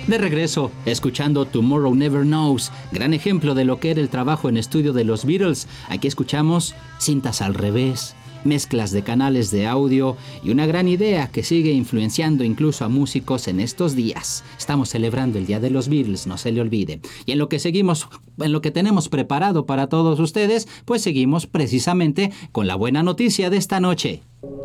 De regreso, escuchando Tomorrow Never Knows, gran ejemplo de lo que era el trabajo en estudio de los Beatles. Aquí escuchamos cintas al revés, mezclas de canales de audio y una gran idea que sigue influenciando incluso a músicos en estos días. Estamos celebrando el Día de los Beatles, no se le olvide. Y en lo que tenemos preparado para todos ustedes, pues seguimos precisamente con la buena noticia de esta noche.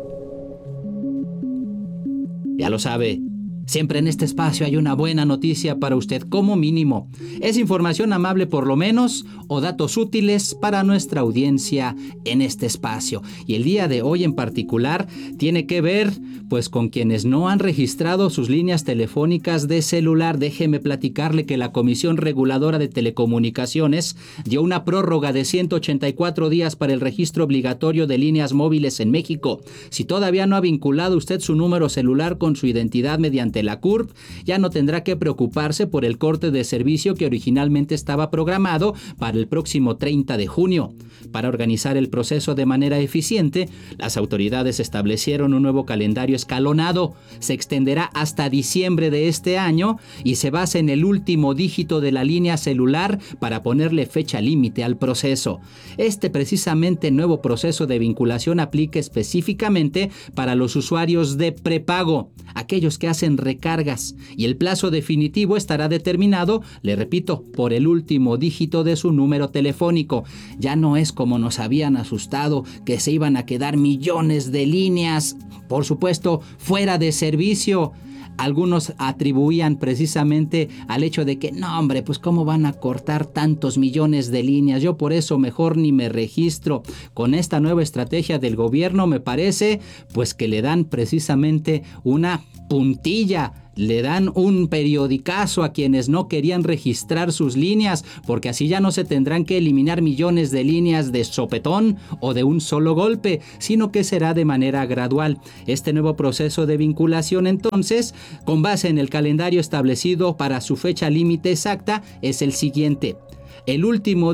Ya lo sabe, siempre en este espacio hay una buena noticia para usted, como mínimo. Es información amable por lo menos o datos útiles para nuestra audiencia en este espacio. Y el día de hoy en particular tiene que ver pues con quienes no han registrado sus líneas telefónicas de celular. Déjeme platicarle que la Comisión Reguladora de Telecomunicaciones dio una prórroga de 184 días para el registro obligatorio de líneas móviles en México. Si todavía no ha vinculado usted su número celular con su identidad mediante la CURP, ya no tendrá que preocuparse por el corte de servicio que originalmente estaba programado para el próximo 30 de junio. Para organizar el proceso de manera eficiente, las autoridades establecieron un nuevo calendario escalonado. Se extenderá hasta diciembre de este año y se basa en el último dígito de la línea celular para ponerle fecha límite al proceso. Este precisamente nuevo proceso de vinculación aplica específicamente para los usuarios de prepago, aquellos que hacen recargas, y el plazo definitivo estará determinado, le repito, por el último dígito de su número telefónico. Ya no es como nos habían asustado, que se iban a quedar millones de líneas, por supuesto, fuera de servicio. Algunos atribuían precisamente al hecho de que, no hombre, pues cómo van a cortar tantos millones de líneas, yo por eso mejor ni me registro. Con esta nueva estrategia del gobierno me parece pues que le dan precisamente una puntilla, le dan un periodicazo a quienes no querían registrar sus líneas, porque así ya no se tendrán que eliminar millones de líneas de sopetón o de un solo golpe, sino que será de manera gradual. Este nuevo proceso de vinculación, entonces, con base en el calendario establecido para su fecha límite exacta, es el siguiente. El último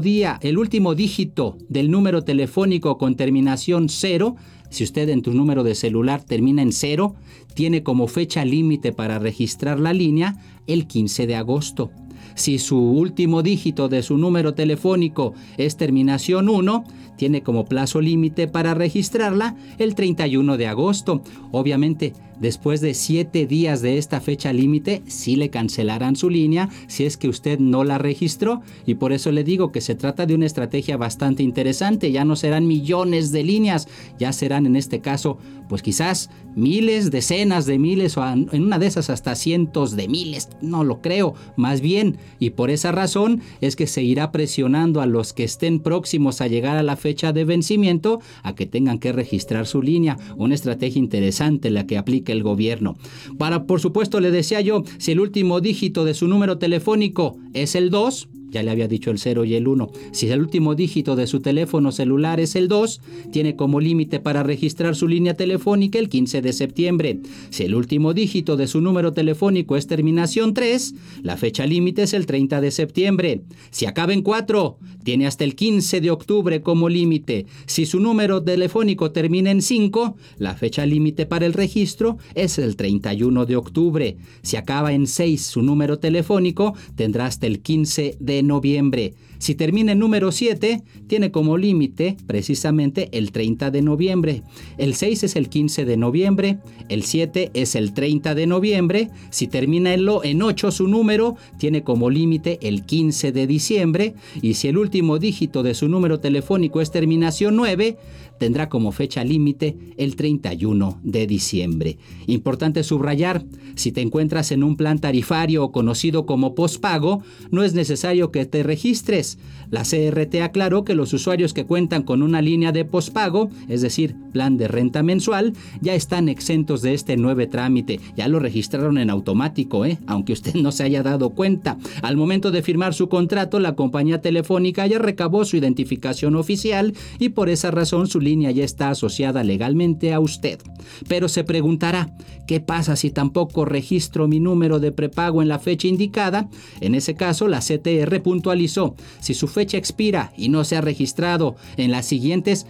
dígito del número telefónico con terminación 0, si usted en tu número de celular termina en 0, tiene como fecha límite para registrar la línea el 15 de agosto. Si su último dígito de su número telefónico es terminación 1, tiene como plazo límite para registrarla el 31 de agosto. Obviamente, después de 7 días de esta fecha límite, sí le cancelarán su línea si es que usted no la registró, y por eso le digo que se trata de una estrategia bastante interesante. Ya no serán millones de líneas, ya serán en este caso pues quizás miles, decenas de miles, o en una de esas hasta cientos de miles, no lo creo, más bien, y por esa razón es que se irá presionando a los que estén próximos a llegar a la fecha de vencimiento a que tengan que registrar su línea. Una estrategia interesante la que aplica el gobierno. Por supuesto, le decía yo, si el último dígito de su número telefónico es el 2, ya le había dicho el 0 y el 1. Si el último dígito de su teléfono celular es el 2, tiene como límite para registrar su línea telefónica el 15 de septiembre. Si el último dígito de su número telefónico es terminación 3, la fecha límite es el 30 de septiembre. Si acaba en 4, tiene hasta el 15 de octubre como límite. Si su número telefónico termina en 5, la fecha límite para el registro es el 31 de octubre. Si acaba en 6 su número telefónico, tendrá hasta el 15 de noviembre. Si termina en número 7, tiene como límite precisamente el 30 de noviembre. El 6 es el 15 de noviembre, el 7 es el 30 de noviembre. Si termina en 8 su número, tiene como límite el 15 de diciembre. Y si el último dígito de su número telefónico es terminación 9, tendrá como fecha límite el 31 de diciembre. Importante subrayar, si te encuentras en un plan tarifario conocido como postpago, no es necesario que te registres. La CRT aclaró que los usuarios que cuentan con una línea de postpago, es decir, plan de renta mensual, ya están exentos de este nuevo trámite. Ya lo registraron en automático, aunque usted no se haya dado cuenta. Al momento de firmar su contrato, la compañía telefónica ya recabó su identificación oficial y por esa razón su línea ya está asociada legalmente a usted. Pero se preguntará, ¿qué pasa si tampoco registro mi número de prepago en la fecha indicada? En ese caso, la CTR puntualizó, si su fecha expira y no se ha registrado en las siguientes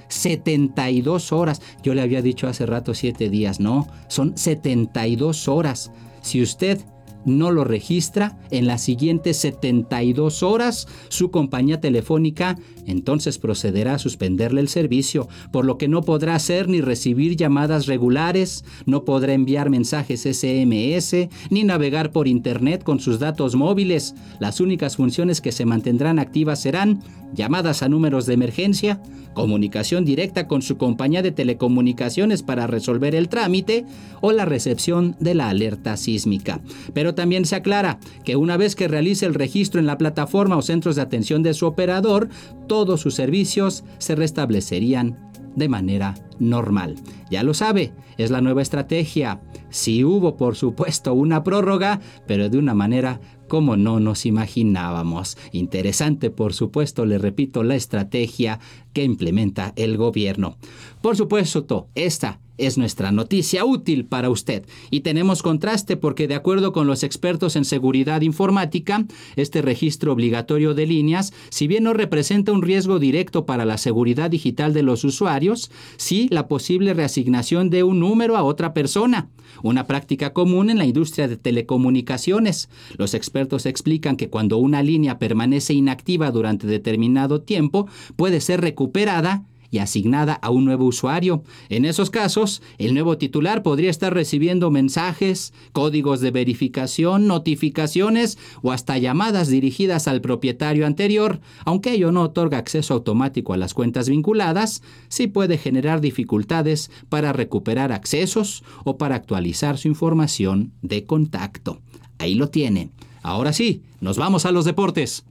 72 horas, yo le había dicho hace rato 7 días, no, son 72 horas. Si usted no lo registra en las siguientes 72 horas, su compañía telefónica entonces procederá a suspenderle el servicio, por lo que no podrá hacer ni recibir llamadas regulares, no podrá enviar mensajes SMS, ni navegar por internet con sus datos móviles. Las únicas funciones que se mantendrán activas serán llamadas a números de emergencia, comunicación directa con su compañía de telecomunicaciones para resolver el trámite o la recepción de la alerta sísmica. Pero también se aclara que una vez que realice el registro en la plataforma o centros de atención de su operador, todos sus servicios se restablecerían de manera normal. Ya lo sabe, es la nueva estrategia. Sí hubo, por supuesto, una prórroga, pero de una manera como no nos imaginábamos. Interesante, por supuesto, le repito, la estrategia que implementa el gobierno. Por supuesto, esta es nuestra noticia útil para usted. Y tenemos contraste porque, de acuerdo con los expertos en seguridad informática, este registro obligatorio de líneas, si bien no representa un riesgo directo para la seguridad digital de los usuarios, sí la posible reasignación de un número a otra persona, una práctica común en la industria de telecomunicaciones. Los expertos explican que cuando una línea permanece inactiva durante determinado tiempo, puede ser recuperada y asignada a un nuevo usuario. En esos casos, el nuevo titular podría estar recibiendo mensajes, códigos de verificación, notificaciones o hasta llamadas dirigidas al propietario anterior. Aunque ello no otorga acceso automático a las cuentas vinculadas, sí puede generar dificultades para recuperar accesos o para actualizar su información de contacto. Ahí lo tiene. Ahora sí, nos vamos a los deportes.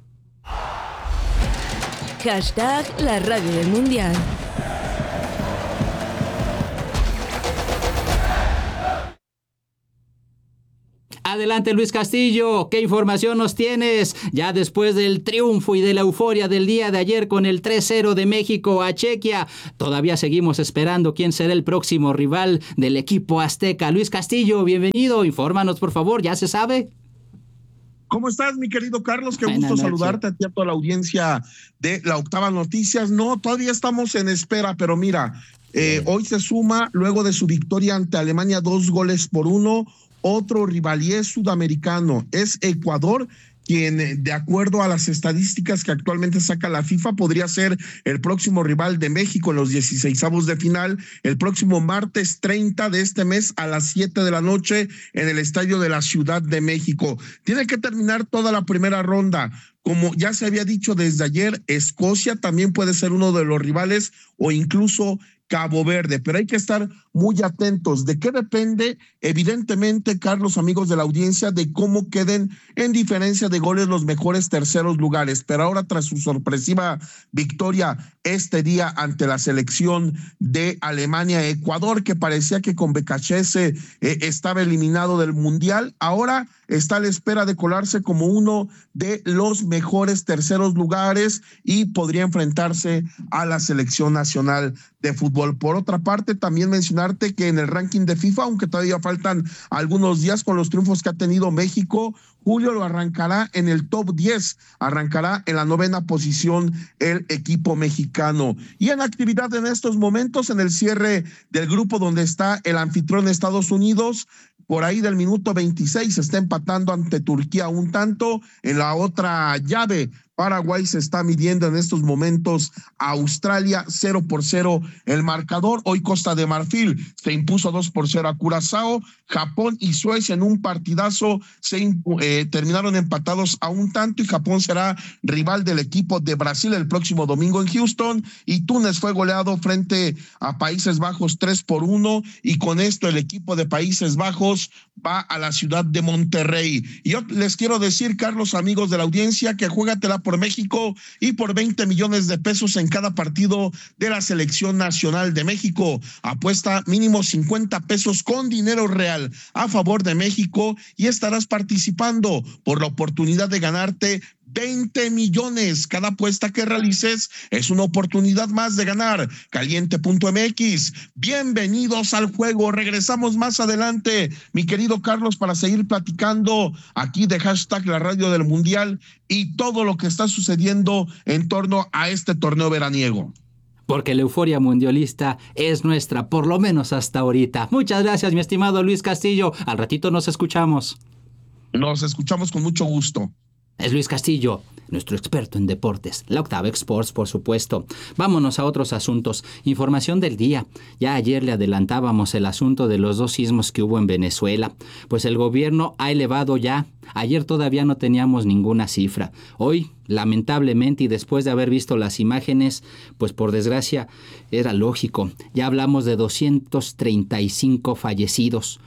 Hashtag la radio del mundial. Adelante, Luis Castillo, ¿qué información nos tienes? Ya después del triunfo y de la euforia del día de ayer con el 3-0 de México a Chequia, todavía seguimos esperando quién será el próximo rival del equipo azteca. Luis Castillo, bienvenido, infórmanos por favor, ¿ya se sabe? ¿Cómo estás, mi querido Carlos? Qué Buenas gusto noches. saludarte a ti, a toda la audiencia de La Octava Noticias. No, todavía estamos en espera, pero mira, hoy se suma, luego de su victoria ante Alemania 2-1, otro rivalier sudamericano. Es Ecuador, quien, de acuerdo a las estadísticas que actualmente saca la FIFA, podría ser el próximo rival de México en los 16avos de final, el próximo martes 30 de este mes a las 7 de la noche en el estadio de la Ciudad de México. Tiene que terminar toda la primera ronda. Como ya se había dicho desde ayer, Escocia también puede ser uno de los rivales o incluso Cabo Verde, pero hay que estar muy atentos. ¿De qué depende? Evidentemente, Carlos, amigos de la audiencia, de cómo queden en diferencia de goles los mejores terceros lugares. Pero ahora, tras su sorpresiva victoria este día ante la selección de Alemania-Ecuador, que parecía que con Becachese estaba eliminado del Mundial, ahora está a la espera de colarse como uno de los mejores terceros lugares y podría enfrentarse a la selección nacional de fútbol. Por otra parte, también mencionarte que en el ranking de FIFA, aunque todavía faltan algunos días con los triunfos que ha tenido México, julio lo arrancará en el top 10, arrancará en la 9ª posición el equipo mexicano. Y en actividad en estos momentos, en el cierre del grupo donde está el anfitrión Estados Unidos, por ahí del minuto 26 se está empatando ante Turquía un tanto. En la otra llave, Paraguay se está midiendo en estos momentos a Australia 0-0 el marcador. Hoy Costa de Marfil se impuso 2-0 a Curazao. Japón y Suecia en un partidazo terminaron empatados a un tanto y Japón será rival del equipo de Brasil el próximo domingo en Houston. Y Túnez fue goleado frente a Países Bajos 3-1 y con esto el equipo de Países Bajos va a la ciudad de Monterrey. Y yo les quiero decir, Carlos, amigos de la audiencia, que juégatela por México y por 20 millones de pesos en cada partido de la selección nacional de México. Apuesta mínimo 50 pesos con dinero real a favor de México y estarás participando por la oportunidad de ganarte 20 millones. Cada apuesta que realices es una oportunidad más de ganar. Caliente.mx. Bienvenidos al juego. Regresamos más adelante, mi querido Carlos, para seguir platicando aquí de hashtag la radio del mundial y todo lo que está sucediendo en torno a este torneo veraniego. Porque la euforia mundialista es nuestra, por lo menos hasta ahorita. Muchas gracias, mi estimado Luis Castillo. Al ratito nos escuchamos. Nos escuchamos con mucho gusto. Es Luis Castillo, nuestro experto en deportes, la Octava Exports, por supuesto. Vámonos a otros asuntos. Información del día. Ya ayer le adelantábamos el asunto de los 2 sismos que hubo en Venezuela. Pues el gobierno ha elevado ya. Ayer todavía no teníamos ninguna cifra. Hoy, lamentablemente, y después de haber visto las imágenes, pues por desgracia era lógico. Ya hablamos de 235 fallecidos,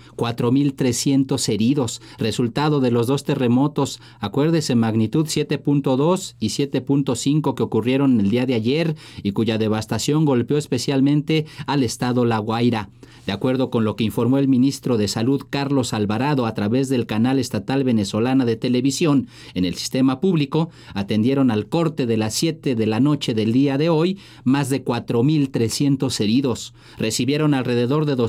4,300 heridos, resultado de los 2 terremotos, acuérdese, magnitud 7.2 y 7.5 que ocurrieron el día de ayer y cuya devastación golpeó especialmente al estado La Guaira. De acuerdo con lo que informó el ministro de Salud Carlos Alvarado a través del canal estatal venezolana de televisión, en el sistema público atendieron al corte de las 7 de la noche del día de hoy más de 4,300 heridos. Recibieron alrededor de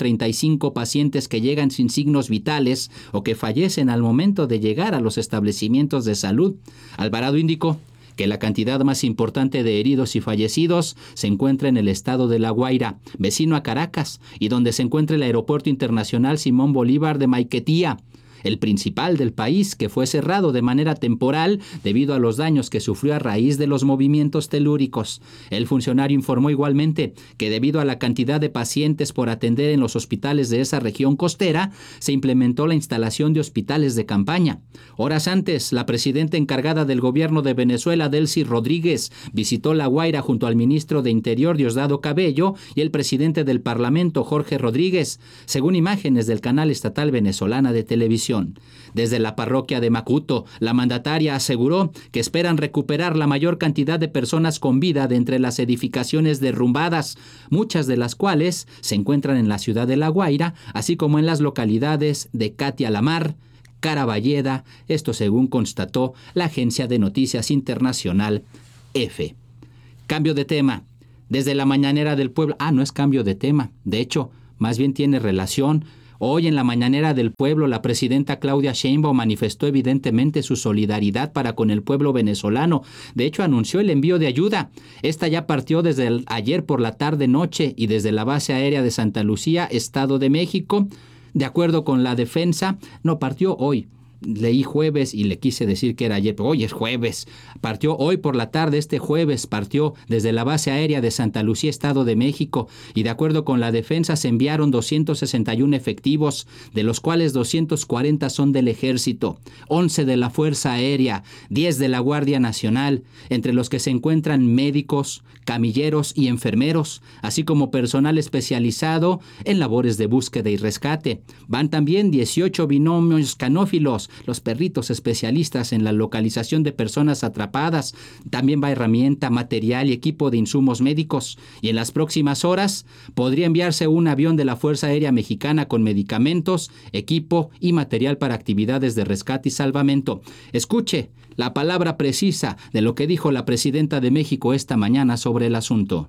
235 pacientes que llegan sin signos vitales o que fallecen al momento de llegar a los establecimientos de salud. Alvarado indicó que la cantidad más importante de heridos y fallecidos se encuentra en el estado de La Guaira, vecino a Caracas, y donde se encuentra el Aeropuerto Internacional Simón Bolívar de Maiquetía, el principal del país, que fue cerrado de manera temporal debido a los daños que sufrió a raíz de los movimientos telúricos. El funcionario informó igualmente que debido a la cantidad de pacientes por atender en los hospitales de esa región costera, se implementó la instalación de hospitales de campaña. Horas antes, la presidenta encargada del gobierno de Venezuela, Delcy Rodríguez, visitó La Guaira junto al ministro de Interior, Diosdado Cabello, y el presidente del Parlamento, Jorge Rodríguez, según imágenes del canal estatal venezolana de televisión. Desde la parroquia de Macuto, la mandataria aseguró que esperan recuperar la mayor cantidad de personas con vida de entre las edificaciones derrumbadas, muchas de las cuales se encuentran en la ciudad de La Guaira, así como en las localidades de Catia la Mar, Caraballeda, esto según constató la agencia de noticias internacional EFE. Cambio de tema. Desde la mañanera del pueblo, no es cambio de tema, de hecho, más bien tiene relación. Hoy en la mañanera del pueblo, la presidenta Claudia Sheinbaum manifestó evidentemente su solidaridad para con el pueblo venezolano. De hecho, anunció el envío de ayuda. Esta ya partió desde ayer por la tarde-noche y desde la base aérea de Santa Lucía, Estado de México. De acuerdo con la defensa, no partió hoy. Leí jueves y le quise decir que era ayer, pero hoy es jueves. Partió hoy por la tarde, este jueves, partió desde la base aérea de Santa Lucía, Estado de México, y de acuerdo con la defensa se enviaron 261 efectivos, de los cuales 240 son del Ejército, 11 de la Fuerza Aérea, 10 de la Guardia Nacional, entre los que se encuentran médicos, camilleros y enfermeros, así como personal especializado en labores de búsqueda y rescate. Van también 18 binomios canófilos, los perritos especialistas en la localización de personas atrapadas. También va herramienta, material y equipo de insumos médicos. Y en las próximas horas podría enviarse un avión de la Fuerza Aérea Mexicana con medicamentos, equipo y material para actividades de rescate y salvamento. Escuche la palabra precisa de lo que dijo la presidenta de México esta mañana sobre el asunto.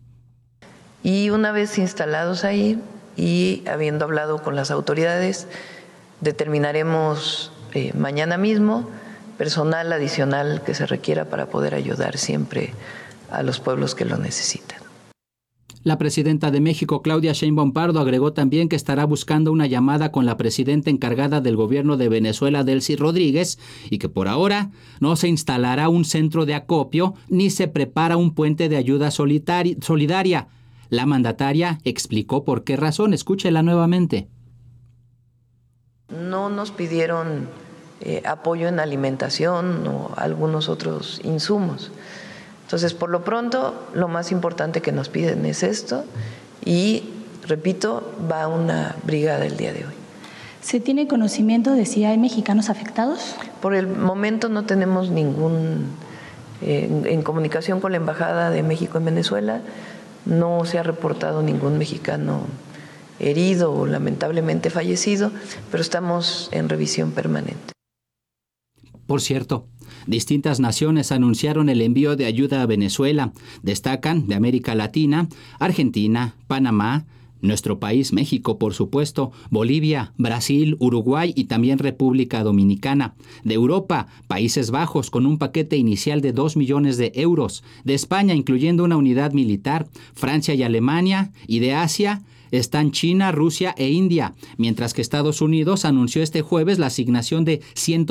Y una vez instalados ahí y habiendo hablado con las autoridades, determinaremos mañana mismo personal adicional que se requiera para poder ayudar siempre a los pueblos que lo necesitan. La presidenta de México, Claudia Sheinbaum Pardo, agregó también que estará buscando una llamada con la presidenta encargada del gobierno de Venezuela, Delcy Rodríguez, y que por ahora no se instalará un centro de acopio ni se prepara un puente de ayuda solidaria. La mandataria explicó por qué razón. Escúchela nuevamente. No nos pidieron apoyo en alimentación o algunos otros insumos. Entonces, por lo pronto, lo más importante que nos piden es esto y, repito, va una brigada el día de hoy. ¿Se tiene conocimiento de si hay mexicanos afectados? Por el momento no tenemos ningún, en comunicación con la Embajada de México en Venezuela, no se ha reportado ningún mexicano herido o lamentablemente fallecido, pero estamos en revisión permanente. Por cierto, distintas naciones anunciaron el envío de ayuda a Venezuela. Destacan de América Latina, Argentina, Panamá, nuestro país, México, por supuesto, Bolivia, Brasil, Uruguay y también República Dominicana. De Europa, Países Bajos con un paquete inicial de 2 millones de euros. De España, incluyendo una unidad militar, Francia y Alemania. Y de Asia, están China, Rusia e India, mientras que Estados Unidos anunció este jueves la asignación de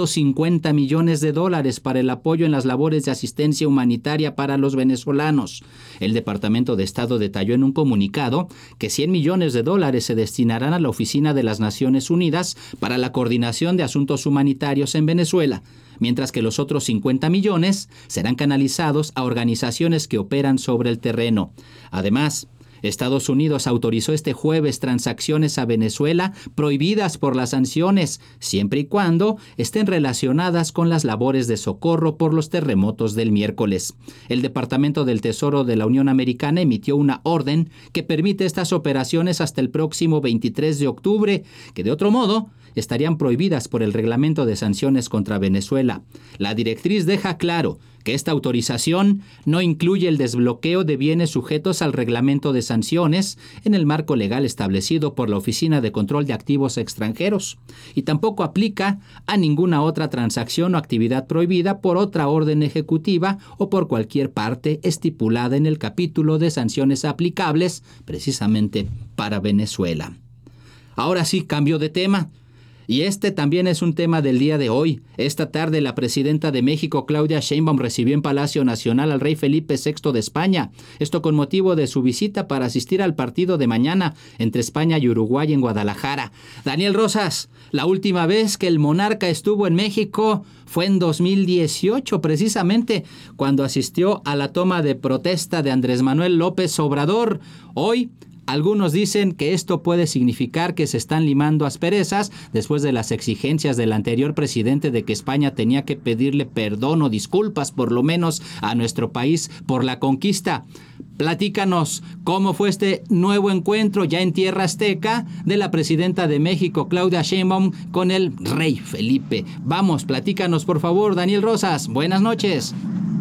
$150 millones para el apoyo en las labores de asistencia humanitaria para los venezolanos. El Departamento de Estado detalló en un comunicado que $100 millones se destinarán a la Oficina de las Naciones Unidas para la coordinación de asuntos humanitarios en Venezuela, mientras que los otros 50 millones serán canalizados a organizaciones que operan sobre el terreno. Además, Estados Unidos autorizó este jueves transacciones a Venezuela prohibidas por las sanciones, siempre y cuando estén relacionadas con las labores de socorro por los terremotos del miércoles. El Departamento del Tesoro de la Unión Americana emitió una orden que permite estas operaciones hasta el próximo 23 de octubre, que de otro modo estarían prohibidas por el reglamento de sanciones contra Venezuela. La directriz deja claro que esta autorización no incluye el desbloqueo de bienes sujetos al reglamento de sanciones en el marco legal establecido por la Oficina de Control de Activos Extranjeros y tampoco aplica a ninguna otra transacción o actividad prohibida por otra orden ejecutiva o por cualquier parte estipulada en el capítulo de sanciones aplicables precisamente para Venezuela. Ahora sí, cambio de tema. Y este también es un tema del día de hoy. Esta tarde la presidenta de México, Claudia Sheinbaum, recibió en Palacio Nacional al rey Felipe VI de España. Esto con motivo de su visita para asistir al partido de mañana entre España y Uruguay en Guadalajara. Daniel Rosas, la última vez que el monarca estuvo en México fue en 2018, precisamente cuando asistió a la toma de protesta de Andrés Manuel López Obrador. Hoy, algunos dicen que esto puede significar que se están limando asperezas después de las exigencias del anterior presidente de que España tenía que pedirle perdón o disculpas por lo menos a nuestro país por la conquista. Platícanos cómo fue este nuevo encuentro ya en tierra azteca de la presidenta de México, Claudia Sheinbaum, con el rey Felipe. Vamos, platícanos por favor, Daniel Rosas. Buenas noches.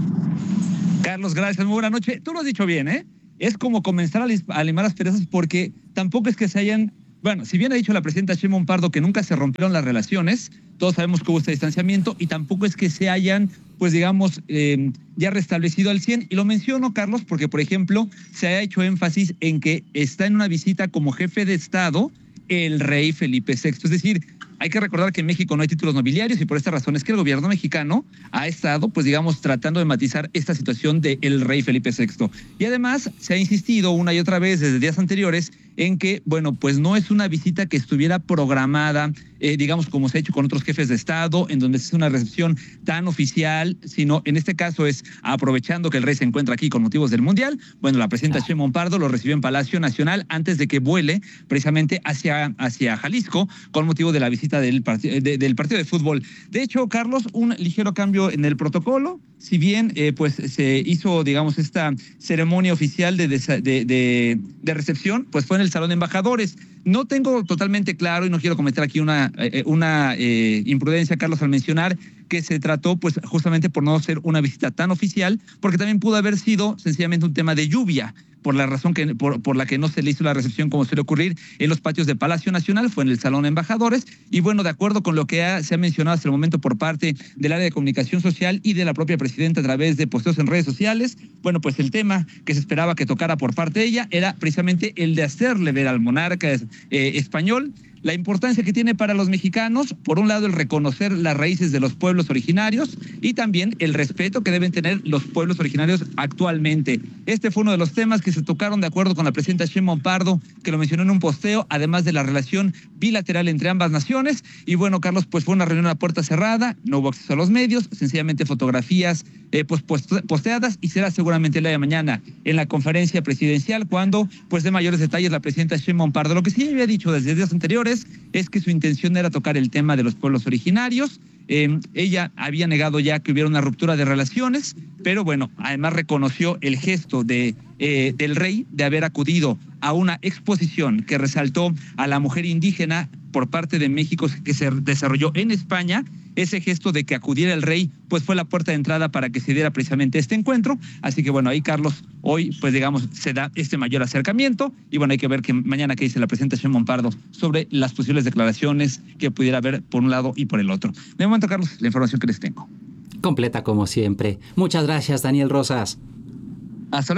Carlos, gracias. Muy buena noche. Tú lo has dicho bien, ¿eh? Es como comenzar a limar las perezas porque tampoco es que se hayan... Bueno, si bien ha dicho la presidenta Sheinbaum Pardo que nunca se rompieron las relaciones, todos sabemos que hubo este distanciamiento y tampoco es que se hayan, pues digamos, ya restablecido al 100. Y lo menciono, Carlos, porque, por ejemplo, se ha hecho énfasis en que está en una visita como jefe de Estado el rey Felipe VI. Es decir, hay que recordar que en México no hay títulos nobiliarios y por esta razón es que el gobierno mexicano ha estado, pues digamos, tratando de matizar esta situación del rey Felipe VI. Y además se ha insistido una y otra vez desde días anteriores en que, bueno, pues no es una visita que estuviera programada, digamos, como se ha hecho con otros jefes de Estado, en donde es una recepción tan oficial, sino en este caso es aprovechando que el rey se encuentra aquí con motivos del Mundial. Bueno, la presidenta Sheinbaum Pardo lo recibió en Palacio Nacional antes de que vuele precisamente hacia Jalisco con motivo de la visita del partido de fútbol. De hecho, Carlos, un ligero cambio en el protocolo. Si bien pues se hizo, digamos, esta ceremonia oficial de recepción, pues fue en el Salón de Embajadores. No tengo totalmente claro y no quiero cometer aquí una imprudencia, Carlos, al mencionar que se trató pues justamente por no ser una visita tan oficial, porque también pudo haber sido sencillamente un tema de lluvia, por la razón que por la que no se le hizo la recepción como suele ocurrir en los patios de Palacio Nacional, fue en el Salón de Embajadores. Y bueno, de acuerdo con lo que se ha mencionado hasta el momento por parte del área de comunicación social y de la propia presidenta a través de posteos en redes sociales, bueno, pues el tema que se esperaba que tocara por parte de ella era precisamente el de hacerle ver al monarca español la importancia que tiene para los mexicanos, por un lado el reconocer las raíces de los pueblos originarios y también el respeto que deben tener los pueblos originarios actualmente. Este fue uno de los temas que se tocaron de acuerdo con la presidenta Sheinbaum Pardo, que lo mencionó en un posteo, además de la relación bilateral entre ambas naciones. Y bueno, Carlos, pues fue una reunión a puerta cerrada, no hubo acceso a los medios, sencillamente fotografías posteadas, y será seguramente el día de mañana en la conferencia presidencial cuando pues dé mayores detalles la presidenta Sheinbaum Pardo. Lo que sí había dicho desde días anteriores es que su intención era tocar el tema de los pueblos originarios. Ella había negado ya que hubiera una ruptura de relaciones, pero bueno, además reconoció el gesto del rey de haber acudido a una exposición que resaltó a la mujer indígena por parte de México que se desarrolló en España. Ese gesto de que acudiera el rey, pues fue la puerta de entrada para que se diera precisamente este encuentro. Así que bueno, ahí, Carlos, hoy, pues digamos, se da este mayor acercamiento. Y bueno, hay que ver que mañana qué dice la presidenta Sheinbaum Pardo sobre las posibles declaraciones que pudiera haber por un lado y por el otro. De momento, Carlos, la información que les tengo. Completa como siempre. Muchas gracias, Daniel Rosas. Hasta luego.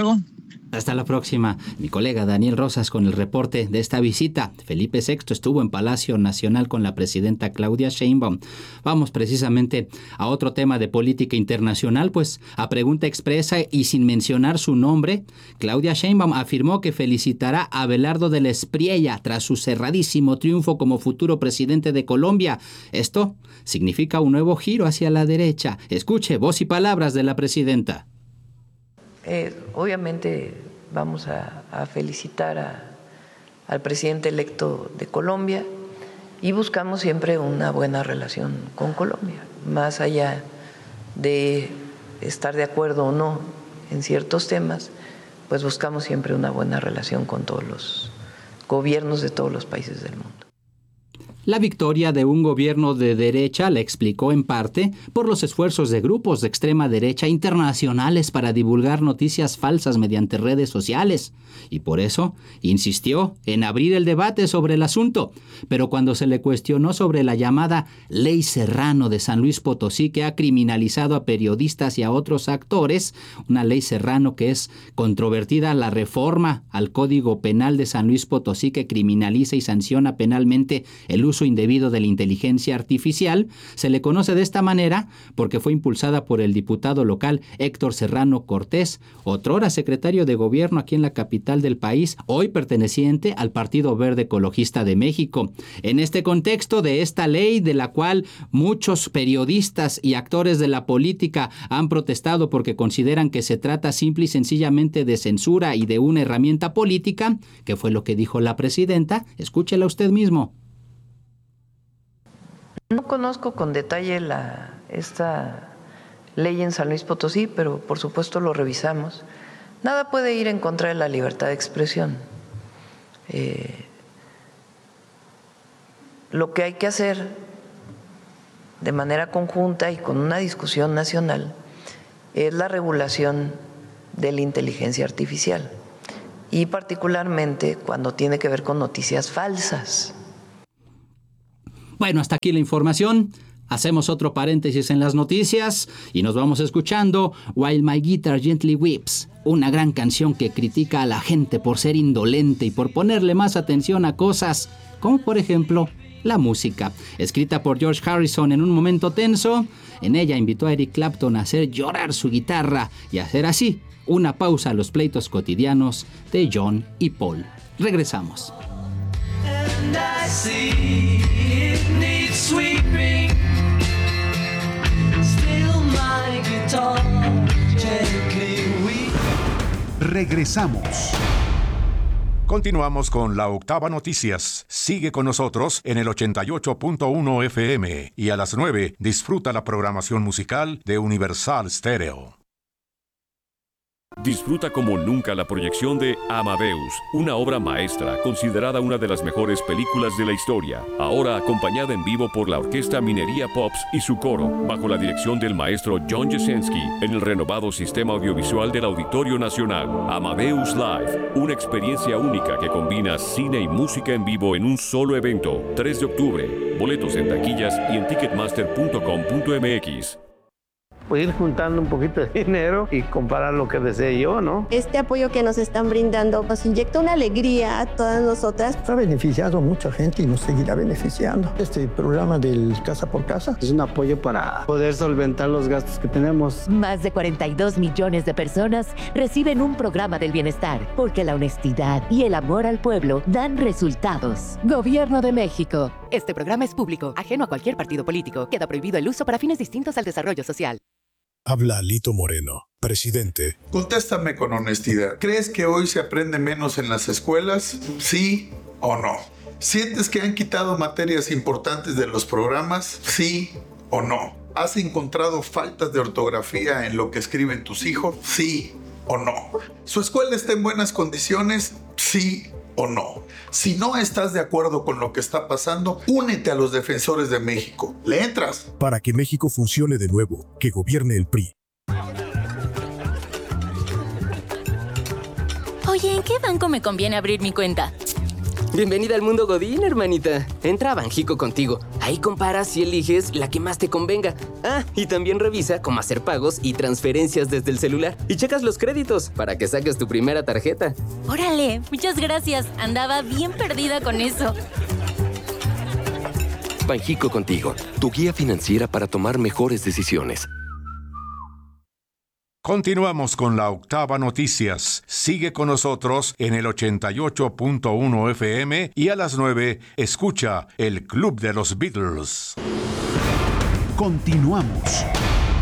Hasta la próxima. Mi colega Daniel Rosas con el reporte de esta visita. Felipe VI estuvo en Palacio Nacional con la presidenta Claudia Sheinbaum. Vamos precisamente a otro tema de política internacional, pues a pregunta expresa y sin mencionar su nombre, Claudia Sheinbaum afirmó que felicitará a Abelardo de la Espriella tras su cerradísimo triunfo como futuro presidente de Colombia. Esto significa un nuevo giro hacia la derecha. Escuche voz y palabras de la presidenta. Obviamente vamos a felicitar al presidente electo de Colombia y buscamos siempre una buena relación con Colombia, más allá de estar de acuerdo o no en ciertos temas, pues buscamos siempre una buena relación con todos los gobiernos de todos los países del mundo. La victoria de un gobierno de derecha la explicó en parte por los esfuerzos de grupos de extrema derecha internacionales para divulgar noticias falsas mediante redes sociales, y por eso insistió en abrir el debate sobre el asunto. Pero cuando se le cuestionó sobre la llamada Ley Serrano de San Luis Potosí, que ha criminalizado a periodistas y a otros actores, una ley Serrano que es controvertida, la reforma al Código Penal de San Luis Potosí que criminaliza y sanciona penalmente el uso indebido de la inteligencia artificial, se le conoce de esta manera porque fue impulsada por el diputado local Héctor Serrano Cortés, otrora secretario de gobierno aquí en la capital del país, hoy perteneciente al Partido Verde Ecologista de México. En este contexto de esta ley, de la cual muchos periodistas y actores de la política han protestado porque consideran que se trata simple y sencillamente de censura y de una herramienta política, que fue lo que dijo la presidenta, escúchela usted mismo. No conozco con detalle esta ley en San Luis Potosí, pero por supuesto lo revisamos. Nada puede ir en contra de la libertad de expresión. Lo que hay que hacer de manera conjunta y con una discusión nacional es la regulación de la inteligencia artificial y particularmente cuando tiene que ver con noticias falsas. Bueno, hasta aquí la información. Hacemos otro paréntesis en las noticias y nos vamos escuchando While My Guitar Gently Weeps, una gran canción que critica a la gente por ser indolente y por ponerle más atención a cosas como por ejemplo la música. Escrita por George Harrison en un momento tenso, en ella invitó a Eric Clapton a hacer llorar su guitarra y hacer así una pausa a los pleitos cotidianos de John y Paul. Regresamos. And I see it needs sweeping. Still my guitar gently weeps. Regresamos. Continuamos con La Octava Noticias. Sigue con nosotros en el 88.1 FM y a las 9 disfruta la programación musical de Universal Stereo. Disfruta como nunca la proyección de Amadeus, una obra maestra considerada una de las mejores películas de la historia, ahora acompañada en vivo por la Orquesta Minería Pops y su coro, bajo la dirección del maestro John Jasenski, en el renovado sistema audiovisual del Auditorio Nacional. Amadeus Live, una experiencia única que combina cine y música en vivo en un solo evento. 3 de octubre, boletos en taquillas y en ticketmaster.com.mx. Pues ir juntando un poquito de dinero y comprar lo que desee yo, ¿no? Este apoyo que nos están brindando nos inyecta una alegría a todas nosotras. Ha beneficiado a mucha gente y nos seguirá beneficiando. Este programa del Casa por Casa es un apoyo para poder solventar los gastos que tenemos. Más de 42 millones de personas reciben un programa del bienestar, porque la honestidad y el amor al pueblo dan resultados. Gobierno de México. Este programa es público, ajeno a cualquier partido político. Queda prohibido el uso para fines distintos al desarrollo social. Habla Alito Moreno, presidente. Contéstame con honestidad. ¿Crees que hoy se aprende menos en las escuelas? ¿Sí o no? ¿Sientes que han quitado materias importantes de los programas? ¿Sí o no? ¿Has encontrado faltas de ortografía en lo que escriben tus hijos? ¿Sí o no? ¿Su escuela está en buenas condiciones? ¿Sí o no? Si no estás de acuerdo con lo que está pasando, únete a los defensores de México. ¿Le entras? Para que México funcione de nuevo, que gobierne el PRI. Oye, ¿en qué banco me conviene abrir mi cuenta? Bienvenida al mundo Godín, hermanita. Entra a Banjico contigo. Ahí comparas y eliges la que más te convenga. Ah, y también revisa cómo hacer pagos y transferencias desde el celular. Y checas los créditos para que saques tu primera tarjeta. Órale, muchas gracias. Andaba bien perdida con eso. Banjico Contigo, tu guía financiera para tomar mejores decisiones. Continuamos con la Octava Noticias. Sigue con nosotros en el 88.1 FM y a las 9 escucha el Club de los Beatles. Continuamos.